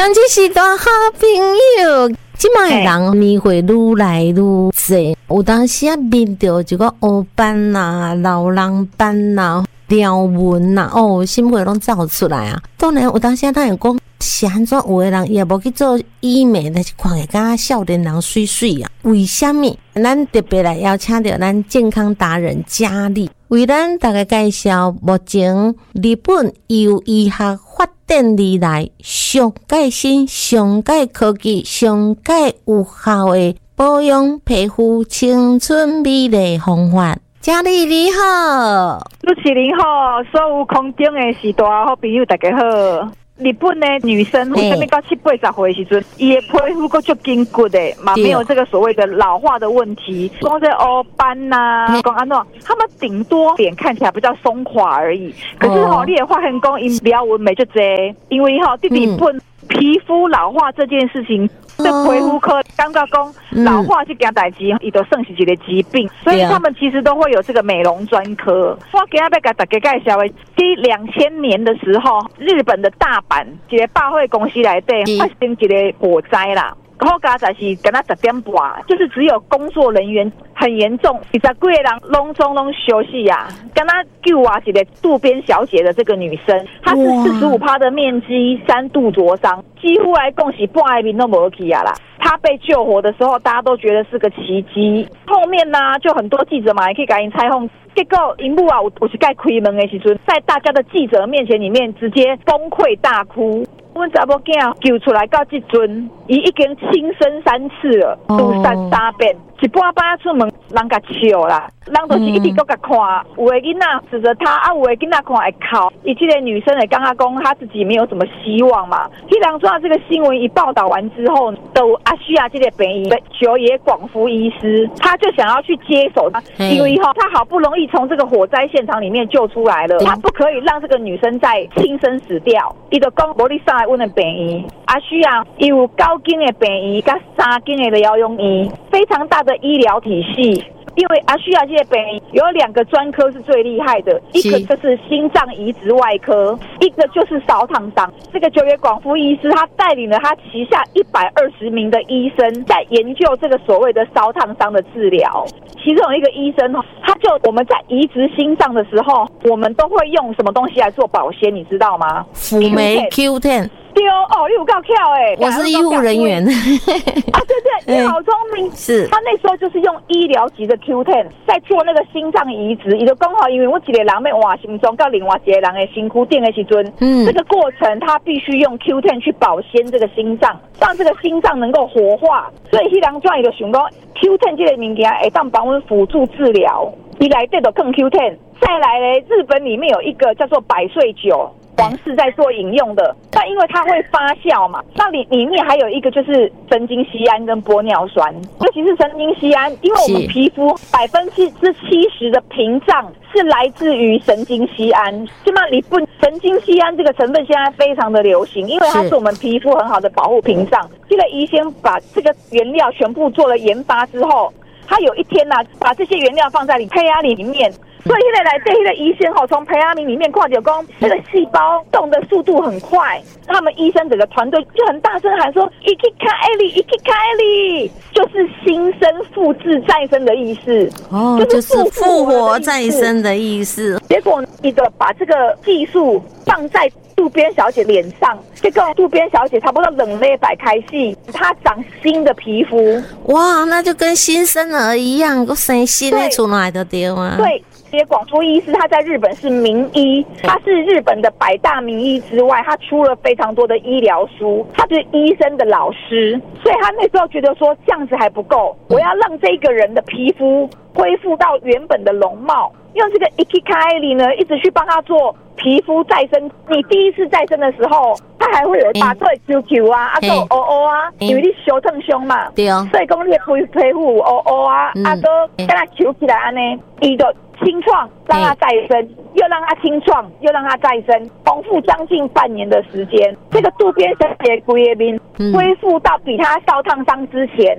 相亲是大好朋友。即卖人面会愈来愈多，有当时啊面到一个黑斑啦、老人斑啦、条纹啦，心血拢走出来啊。当然有当时啊，他会讲是安怎有的人也无去做医美，但是看起敢少年人水水啊。为什么？咱特别来邀请到咱健康达人佳丽，为咱大家介绍目前日本由医学发展以来上界新、上界科技、上界有效的保养皮肤青春美丽方法。佳丽你好， 主持人好，所有空中的时代好朋友大家好。日本的女生为什么到70-80岁的时阵，伊的皮肤够就坚固的嘛，没有这个所谓的老化的问题，光是黑斑呐，讲安怎，他们顶多脸看起来比较松垮而已。可是你的发现讲因条纹没就这，因为在日本皮肤老化这件事情。对皮肤科感觉讲老化这件代志，伊都算是一个疾病，所以他们其实都会有这个美容专科。我今日要给大家介绍的，在2000年的时候，日本的大阪一个百货公司内底发生一个火灾啦。好佳在是跟他10点半，就是只有工作人员很严重，20几个人拢休息啊。跟他救啊一个渡边小姐的这个女生，她是45%的面积，3度灼伤，几乎来讲是半个面都没去啊啦。她被救活的时候，大家都觉得是个奇迹。后面呢，就很多记者嘛也可以给因采访。结果荧幕啊，有一盖开门的时阵，在大家的记者面前里面直接崩溃大哭。阮查某囝救出来到这阵，伊已经轻生3次了，自杀3遍。一半半出门，人甲笑啦，人就是一直搁甲看。有的囡仔指着他，有的囡仔看会哭。伊这个女生也跟他讲，她自己没有什么希望嘛。迄人抓这个新闻一报道完之后，都阿需要这个病医久野广夫医师，他就想要去接手他，因为他好不容易从这个火灾现场里面救出来了，他不可以让这个女生再轻生死掉。伊就讲，无你上来阮的病医，阿需要伊有9间的病医，甲3间的疗养院，非常大的医疗体系。因为阿需要这些病有2个专科是最厉害的，一个就是心脏移植外科，一个就是烧烫伤。这个久野广夫医师他带领了他旗下120名的医生在研究这个所谓的烧烫伤的治疗。其中有一个医生，他就我们在移植心脏的时候，我们都会用什么东西来做保鲜，你知道吗？ 辅酶 Q10。 对哦，你有够巧诶！ 我是医护人员啊，对，你好聪明。 是， 他那时候就是用医疗级的 Q10 在做那个心脏移植，伊就刚好因为我一个人要换心脏，到另外一个人的身躯顶的时阵，这个过程他必须用 Q10 去保鲜这个心脏，让这个心脏能够活化。所以迄人转伊就想讲 Q10 这个物件会当帮我们辅助治疗，伊内底就更 Q10。再来呢，日本里面有一个叫做百岁酒。皇室在做饮用的，但因为它会发酵嘛，那里面还有一个就是神经酰胺跟玻尿酸，尤其是神经酰胺，因为我们皮肤70%的屏障是来自于神经酰胺，就那日本神经酰胺这个成分现在非常的流行，因为它是我们皮肤很好的保护屏障。这个医生把这个原料全部做了研发之后，他有一天把这些原料放在胚芽里面。所以现在来这些的医生从培养皿里面看到说这个细胞动的速度很快，他们医生整个团队就很大声喊说一起开力，一起开力，就是新生复制再生的意思。 就是复活再生的意思。 结果一个把这个技术放在渡边小姐脸上，结果渡边小姐差不多2礼拜开戏，她长新的皮肤。 哇，那就跟新生儿一样，都生新的出来的对吗？ 对。广夫医师他在日本是名医，他是日本的100大名医之外，他出了非常多的医疗书，他是医生的老师，所以他那时候觉得说这样子还不够，我要让这个人的皮肤恢复到原本的容貌，用这个 Ikikai 呢一直去帮他做皮肤再生。你第一次再生的时候，它还会有把做 QQ 啊，还有 OO 啊，因为你修正胸嘛，对哦，所以讲你的皮肤有 OO 啊，跟它揪起来安呢，伊就清创让它再生，又让它清创，又让它再生，重复将近半年的时间。这个渡边小姐规个面恢复到比她烧烫伤之前，恢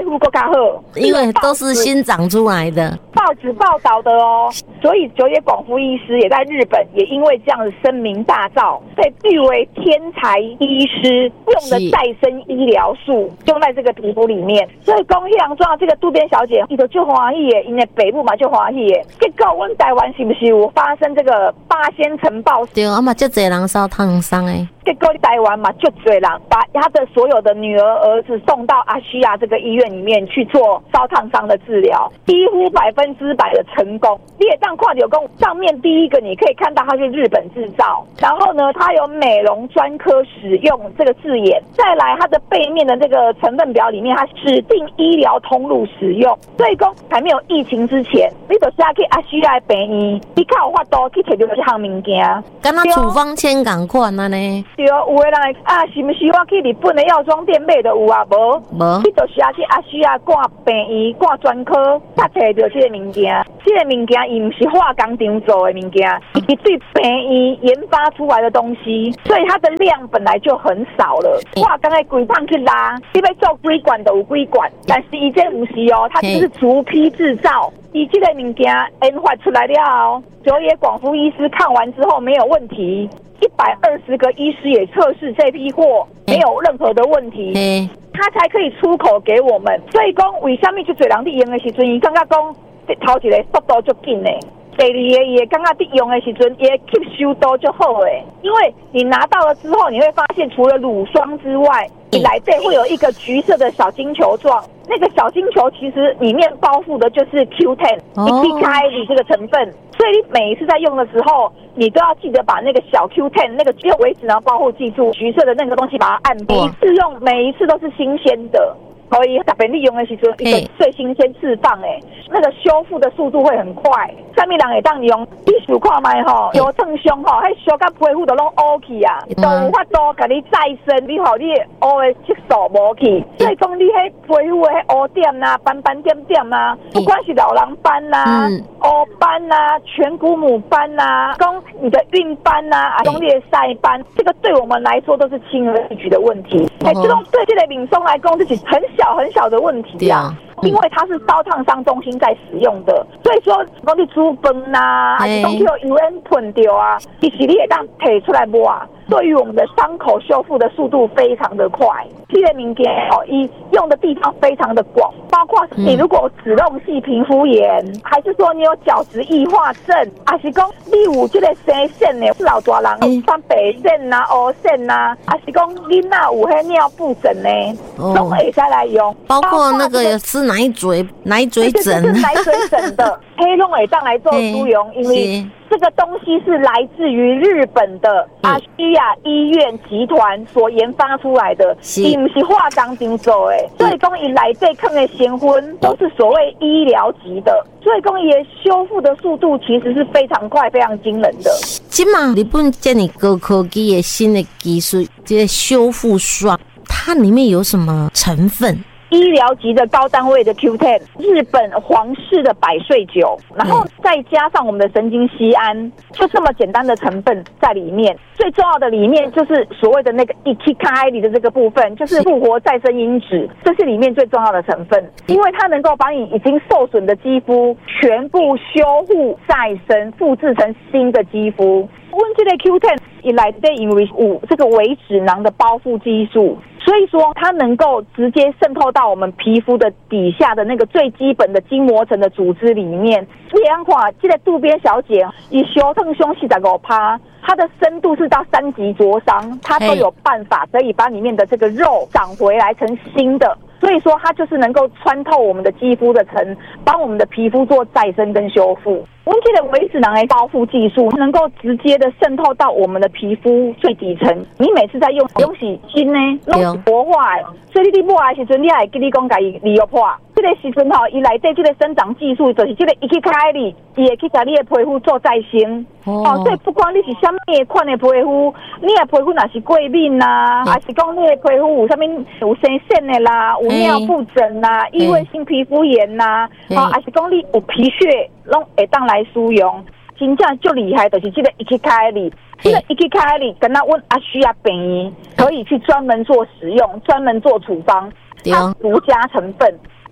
复更加好， 因为都是新长出来的。 报纸报道的哦，所以久野广夫医师也在日本，也因为这样子声名大噪，被誉为天才医师，用的再生医疗术用在这个皮肤里面。所以讲迄人怎这个渡边小姐，伊就就欢喜的，因为北部嘛就欢喜的。结果我们台湾是不是有发生这个八仙尘爆？ 对啊嘛，就这人烧烫伤诶。 结果台湾嘛，就多人把他的所有的女儿儿子送到阿西亚这个医院里面去做烧烫伤的治疗，几乎100%的成功。你也当看到讲上面第一个你可以看到它是日本制造，然后呢它有美容专科使用这个字眼，再来它的背面的这个成分表里面它指定医疗通路使用。所以讲还没有疫情之前，你就下去阿西亚的病院，你较有法度去摕到这项物件， 跟他处方签同款啊呢。 对，有的人啊，是不是我去日本的药妆店买的有啊？无，你就是要去阿西亚挂病院、挂专科，才摕到这个物件。这个物件伊不是化工厂做的物件，伊对病院研发出来的东西，所以它的量本来就很少了。化工的规桶去拉，你要做几罐就有几罐，但是伊这不是哦，它只是逐批制造。伊这个物件研发出来了，久野广夫医师看完之后没有问题。120个医师也测试这批货没有任何的问题，他才可以出口给我们。所以讲，为什么就多人在用的时阵，伊感觉讲头一个速度就紧呢？第二个也感觉在用的时阵，也吸收度就好诶。因为你拿到了之后，你会发现除了乳霜之外，你来这会有一个橘色的小金球状。那个小金球其实里面包覆的就是 Q10 EPKI 这个成分，所以你每一次在用的时候，你都要记得把那个小 Q10 那个用维持然后保护记住橘色的那个东西，把它按每一次用，每一次都是新鲜的。所以特别利用的时候，一个最新鲜释放那个修复的速度会很快。下面人会当用，你想看卖吼，有烫伤吼，迄烧甲皮肤都拢乌去啊，都有法度甲你再生，你互你乌的色素无去。所以讲你迄皮肤的乌点啊、斑斑点点啊，不管是老人斑啊、乌斑啊、颧骨母斑啊，讲你的孕斑啊、讲你的晒斑，这个对我们来说都是轻而易举的问题。这种对这个民众来讲，这是很小的问题啊。因为它是烧烫伤中心在使用的，所以说讲你煮饭呐，还是讲去油烟喷掉啊，其实你也当提出来摸啊。对于我们的伤口修复的速度非常的快，这个物件伊用的地方非常的广，包括你如果脂漏性皮肤炎，还是说你有角质异化症，还是讲你有这个生腺的老大人有白腺呐、黑腺呐，还是讲你那有迄尿布疹呢，都可以再来用， 包括那个是奶嘴疹， 是奶嘴疹的，黑拢会当来做使用，因为这个东西是来自于日本的阿西亚医院集团所研发出来的，伊不是化工厂做的，所以讲伊内底放的成分都是所谓医疗级的，所以讲伊的修复的速度其实是非常快、非常惊人的。 现在日本这么高科技的新的技术，这个修复霜，它里面有什么成分？ 医疗级的高单位的 Q10， 日本皇室的百岁酒，然后再加上我们的神经酰胺，就这么简单的成分在里面。最重要的里面就是所谓的那个 EPKI 的这个部分，就是复活再生因子，这是里面最重要的成分，因为它能够把你已经受损的肌肤全部修复再生，复制成新的肌肤。我们这个 Q10 以来的因为有这个微脂囊的包覆技术，所以说它能够直接渗透到我们皮肤的底下的那个最基本的筋膜层的组织里面。你看看这个渡边小姐以修烫胸45%，它的深度是到3级灼伤，它都有办法可以把里面的这个肉长回来成新的。所以说它就是能够穿透我们的肌肤的层，帮我们的皮肤做再生跟修复。我们这个微脂囊的包覆技术能够直接的渗透到我们的皮肤最底层，你每次在用东西新呢都是活化的，所以你买的时阵你也跟你讲给利用破。这个时阵伊内底这个生长技术就是这个一去开里，伊会去把你的皮肤做再生。所以不管你是什么款的皮肤，你的皮肤若是过敏啦，还是讲你的皮肤有什么有生腺的啦，有尿布疹啦，异位性皮肤炎啦，还是讲你有皮屑，拢会当来使用。真正就厉害，就是这个一去开里，这个一去开里，跟他问阿需要病院可以去专门做使用，专门做处方。它独家成分，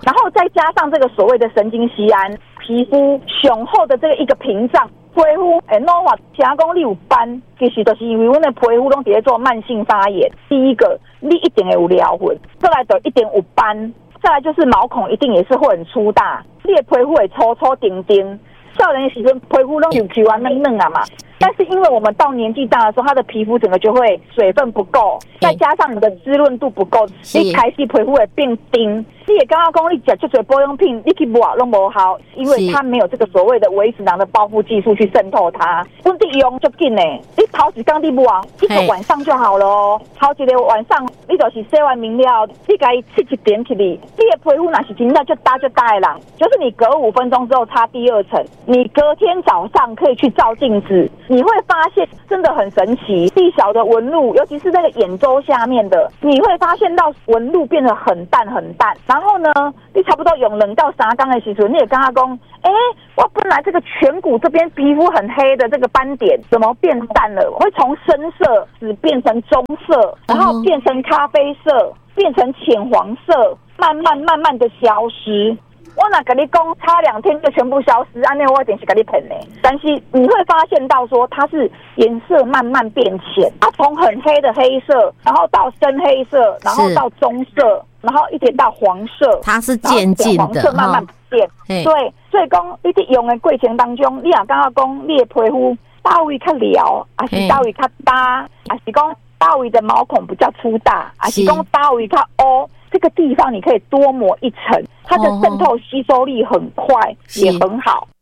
然后再加上这个所谓的神经酰胺，皮肤雄厚的这个一个屏障。皮肤会老化，听讲你有斑，其实就是因为阮的皮肤拢在做慢性发炎。第一个，你一定会有撩痕，再来就一定有斑，再来就是毛孔一定也是会很粗大，你的皮肤会粗粗丁丁。少年的时阵皮肤都有 Q 啊嫩嫩啊嘛，但是因为我们到年纪大的时候，它的皮肤整个就会水分不够，再加上你的滋润度不够，你开始皮肤会变丁。你也刚刚讲你吃这些保养品，你去抹都不好，因为它没有这个所谓的维脂囊的包覆技术去渗透它。问题用就紧呢，你头一天你抹，一个晚上就好了哦。头一个晚上你就是洗完面了，你该切一点起你的皮肤那是真的就大的人，就是你隔5分钟之后擦第2层，你隔天早上可以去照镜子，你会发现真的很神奇，细小的纹路，尤其是那个眼周下面的，你会发现到纹路变得很淡很淡。然后呢，你差不多用2到3天的时候，你也跟他讲，我本来这个颧骨这边皮肤很黑的这个斑点，怎么变淡了？会从深色只变成棕色，然后变成咖啡色，变成浅黄色，慢慢的消失。我哪跟你讲，差2天就全部消失，安内我一定是跟你骗的。但是你会发现到说，它是颜色慢慢变浅，它从很黑的黑色，然后到深黑色，然后到棕色，然后一点到黄色， 它是渐进的， 黄色慢慢变。对，所以讲你在用的过程当中，你也刚刚讲你的皮肤大位较撩，还是大位较大，还是讲大位的毛孔比较粗大，还是讲大位较凹。这个地方你可以多抹1层，它的渗透吸收力很快，也很好。